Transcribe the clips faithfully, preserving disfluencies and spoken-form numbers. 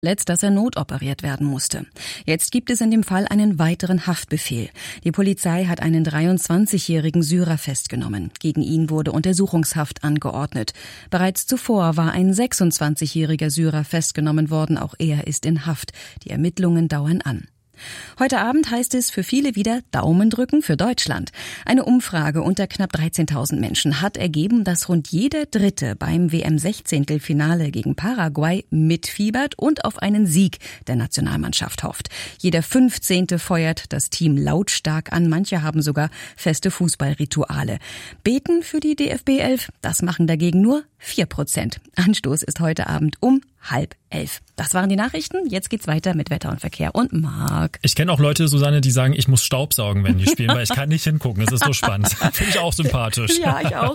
Letzt, dass er notoperiert werden musste. Jetzt gibt es in dem Fall einen weiteren Haftbefehl. Die Polizei hat einen dreiundzwanzigjährigen Syrer festgenommen. Gegen ihn wurde Untersuchungshaft angeordnet. Bereits zuvor war ein sechsundzwanzigjähriger Syrer festgenommen worden. Auch er ist in Haft. Die Ermittlungen dauern an. Heute Abend heißt es für viele wieder Daumen drücken für Deutschland. Eine Umfrage unter knapp dreizehntausend Menschen hat ergeben, dass rund jeder Dritte beim W M-Sechzehntelfinale gegen Paraguay mitfiebert und auf einen Sieg der Nationalmannschaft hofft. Jeder Fünfzehnte feuert das Team lautstark an. Manche haben sogar feste Fußballrituale. Beten für die D F B elf, das machen dagegen nur vier Prozent. Anstoß ist heute Abend um halb elf. Das waren die Nachrichten. Jetzt geht's weiter mit Wetter und Verkehr und Marc. Ich kenne auch Leute, Susanne, die sagen, ich muss Staubsaugen, wenn die spielen, weil ich kann nicht hingucken. Das ist so spannend. Finde ich auch sympathisch. Ja, ich auch.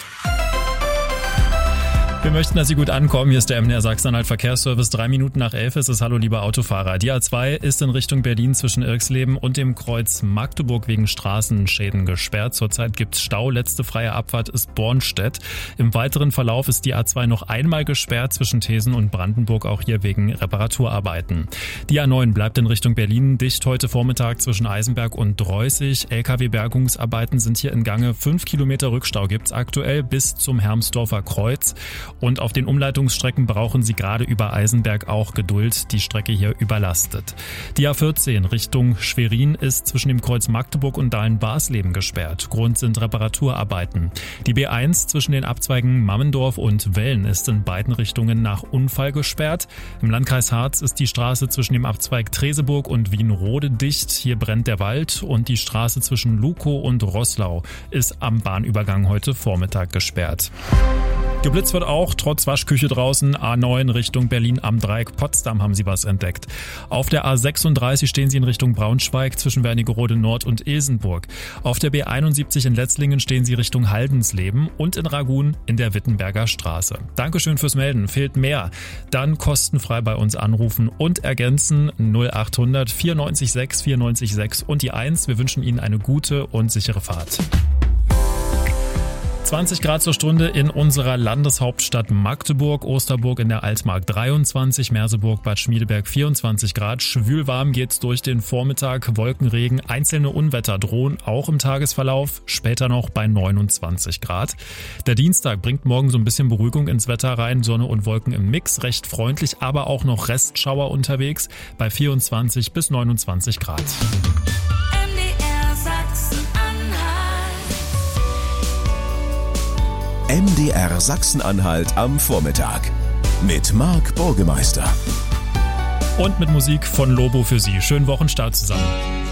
Wir möchten, dass Sie gut ankommen. Hier ist der M D R Sachsen-Anhalt Verkehrsservice. Drei Minuten nach elf ist es. Hallo, liebe Autofahrer. Die A zwei ist in Richtung Berlin zwischen Irxleben und dem Kreuz Magdeburg wegen Straßenschäden gesperrt. Zurzeit gibt's Stau. Letzte freie Abfahrt ist Bornstedt. Im weiteren Verlauf ist die A zwei noch einmal gesperrt zwischen Thesen und Brandenburg, auch hier wegen Reparaturarbeiten. Die A neun bleibt in Richtung Berlin dicht heute Vormittag zwischen Eisenberg und Dreußig. L K W-Bergungsarbeiten sind hier in Gange. Fünf Kilometer Rückstau gibt's aktuell bis zum Hermsdorfer Kreuz. Und auf den Umleitungsstrecken brauchen Sie gerade über Eisenberg auch Geduld. Die Strecke hier überlastet. Die A vierzehn Richtung Schwerin ist zwischen dem Kreuz Magdeburg und Dahlen-Barsleben gesperrt. Grund sind Reparaturarbeiten. Die B eins zwischen den Abzweigen Mammendorf und Wellen ist in beiden Richtungen nach Unfall gesperrt. Im Landkreis Harz ist die Straße zwischen dem Abzweig Treseburg und Wienrode dicht. Hier brennt der Wald und die Straße zwischen Lukow und Roßlau ist am Bahnübergang heute Vormittag gesperrt. Geblitzt wird auch, trotz Waschküche draußen. A neun Richtung Berlin am Dreieck Potsdam haben Sie was entdeckt. Auf der A sechsunddreißig stehen Sie in Richtung Braunschweig zwischen Wernigerode Nord und Ilsenburg. Auf der B einundsiebzig in Letzlingen stehen Sie Richtung Haldensleben und in Ragun in der Wittenberger Straße. Dankeschön fürs Melden. Fehlt mehr? Dann kostenfrei bei uns anrufen und ergänzen null achthundert vierundneunzig sechs vierundneunzig sechs und die eins. Wir wünschen Ihnen eine gute und sichere Fahrt. zwanzig Grad zur Stunde in unserer Landeshauptstadt Magdeburg, Osterburg in der Altmark dreiundzwanzig, Merseburg, Bad Schmiedeberg vierundzwanzig Grad. Schwülwarm geht's durch den Vormittag, Wolkenregen, einzelne Unwetter drohen auch im Tagesverlauf, später noch bei neunundzwanzig Grad. Der Dienstag bringt morgen so ein bisschen Beruhigung ins Wetter rein, Sonne und Wolken im Mix, recht freundlich, aber auch noch Restschauer unterwegs bei vierundzwanzig bis neunundzwanzig Grad. M D R Sachsen-Anhalt am Vormittag mit Marc Burgemeister. Und mit Musik von Lobo für Sie. Schönen Wochenstart zusammen.